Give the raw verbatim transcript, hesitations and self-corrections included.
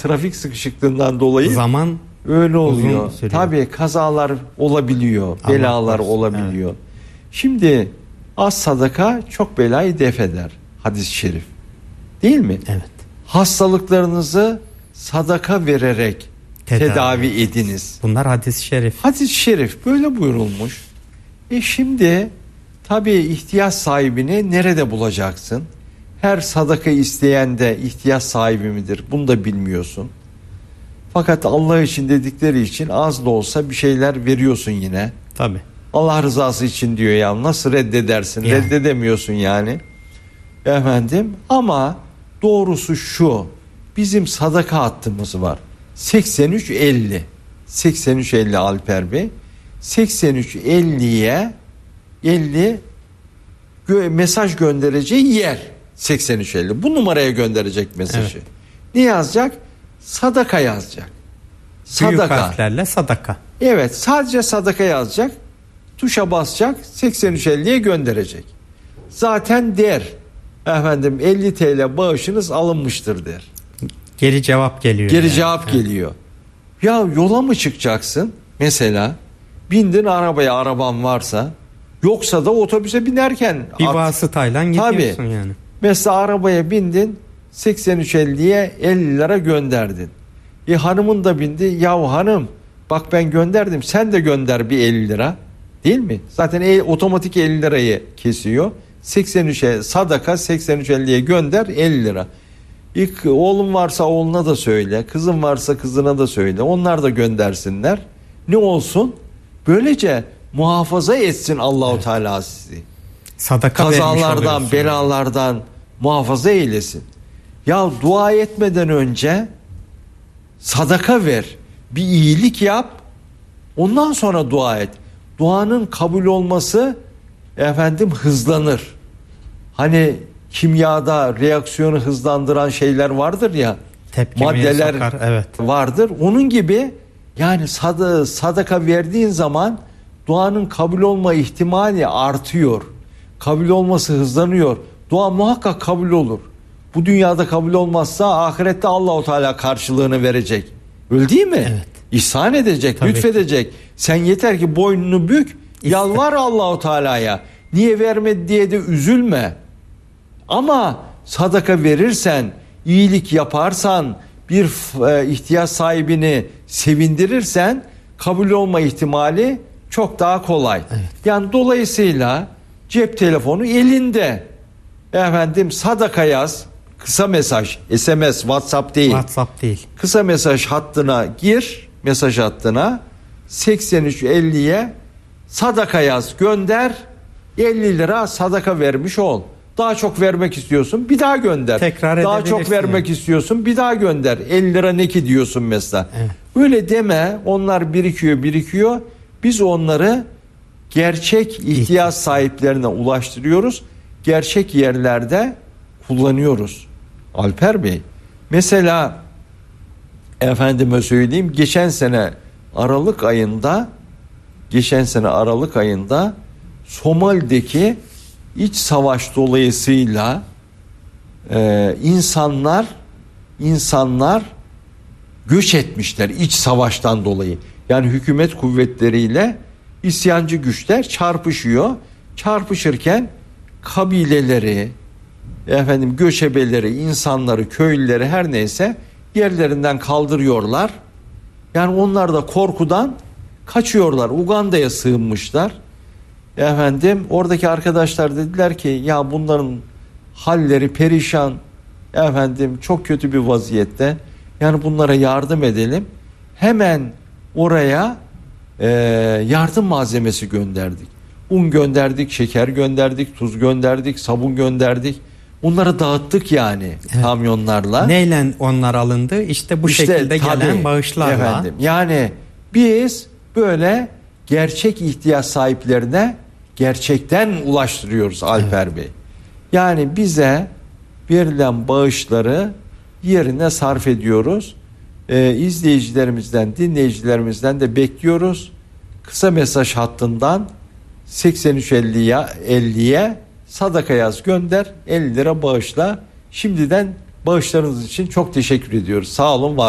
trafik sıkışıklığından dolayı zaman öyle oluyor. Tabii kazalar olabiliyor, Allah belalar korusun. olabiliyor. Evet. Şimdi az sadaka çok belayı def eder. Hadis-i şerif. Değil mi? Evet. Hastalıklarınızı sadaka vererek tedavi, tedavi ediniz. Bunlar hadis-i şerif. Hadis-i şerif böyle buyurulmuş. E şimdi tabii ihtiyaç sahibini nerede bulacaksın? Her sadaka isteyen de ihtiyaç sahibi midir? Bunu da bilmiyorsun. Fakat Allah için dedikleri için az da olsa bir şeyler veriyorsun yine. Tabii. Allah rızası için diyor ya, nasıl reddedersin? Yani. Reddedemiyorsun yani. Efendim, ama doğrusu şu, bizim sadaka hattımız var. seksen üç elli seksen üç elli Alper Bey. seksen üç elliye elli gö- mesaj göndereceği yer seksen üç elli. Bu numaraya gönderecek mesajı. Evet. Ne yazacak? Sadaka yazacak. Sadaka. Büyük harflerle sadaka. Evet, sadece sadaka yazacak. Tuşa basacak, seksen üç elliye gönderecek. Zaten der, efendim elli TL bağışınız alınmıştır der. Geri cevap geliyor. Geri yani. cevap evet. geliyor. Ya yola mı çıkacaksın? Mesela bindin arabaya, araban varsa, yoksa da otobüse binerken bir at. vasıtayla gidiyorsun Tabii. yani. Mesela arabaya bindin, seksen üç elliye elli lira gönderdin. E hanımın da bindi. Ya hanım, bak ben gönderdim, sen de gönder bir elli lira. Değil mi? Zaten e, otomatik elli lirayı kesiyor. seksen üçe sadaka, seksen üç elliye gönder elli lira. İlk oğlum varsa oğluna da söyle, kızın varsa kızına da söyle. Onlar da göndersinler. Ne olsun? Böylece muhafaza etsin Allahu evet. Teala sizi. Sadaka kazalardan, belalardan yani. Muhafaza eylesin. Ya dua etmeden önce sadaka ver. Bir iyilik yap. Ondan sonra dua et. Duanın kabul olması efendim hızlanır. Hani kimyada reaksiyonu hızlandıran şeyler vardır ya. Tepkimeye maddeler sokar, evet. vardır. Onun gibi yani sad- sadaka verdiğin zaman duanın kabul olma ihtimali artıyor. Kabul olması hızlanıyor. Dua muhakkak kabul olur. Bu dünyada kabul olmazsa ahirette Allahu Teala karşılığını verecek. Öyle değil mi? Evet. İhsan edecek, Tabii lütfedecek. Ki. Sen yeter ki boynunu bük, İste. yalvar Allahu Teala'ya. Niye vermedi diye de üzülme. Ama sadaka verirsen, iyilik yaparsan, bir e, ihtiyaç sahibini sevindirirsen kabul olma ihtimali çok daha kolay. Evet. Yani dolayısıyla cep telefonu elinde. Efendim sadaka yaz, kısa mesaj, S M S, WhatsApp değil. WhatsApp değil. Kısa mesaj hattına gir, mesaj hattına seksen üç elliye sadaka yaz, gönder. elli lira sadaka vermiş ol. Daha çok vermek istiyorsun, bir daha gönder. Tekrar daha çok vermek yani. istiyorsun, bir daha gönder. elli lira ne ki diyorsun mesela. Evet. Öyle deme, onlar birikiyor, birikiyor. Biz onları gerçek ihtiyaç sahiplerine ulaştırıyoruz. Gerçek yerlerde kullanıyoruz. Alper Bey, mesela efendime söyleyeyim, geçen sene Aralık ayında geçen sene Aralık ayında Somali'deki iç savaş dolayısıyla e, insanlar insanlar göç etmişler iç savaştan dolayı. Yani hükümet kuvvetleriyle isyancı güçler çarpışıyor. Çarpışırken kabileleri, efendim göçebeleri, insanları, köylüleri her neyse yerlerinden kaldırıyorlar. Yani onlar da korkudan kaçıyorlar. Uganda'ya sığınmışlar. Efendim oradaki arkadaşlar dediler ki ya bunların halleri perişan, efendim çok kötü bir vaziyette. Yani bunlara yardım edelim. Hemen oraya e, yardım malzemesi gönderdik. Un gönderdik, şeker gönderdik, tuz gönderdik, sabun gönderdik. Bunları dağıttık yani evet. kamyonlarla. Neyle onlar alındı? İşte bu işte, şekilde tabii, gelen bağışlarla. Efendim, yani biz böyle gerçek ihtiyaç sahiplerine gerçekten ulaştırıyoruz Alper evet. Bey. Yani bize verilen bağışları yerine sarf ediyoruz. Ee, izleyicilerimizden, dinleyicilerimizden de bekliyoruz. Kısa mesaj hattından seksen üç elliye sadaka yaz, gönder, elli lira bağışla. Şimdiden bağışlarınız için çok teşekkür ediyoruz. Sağ olun, var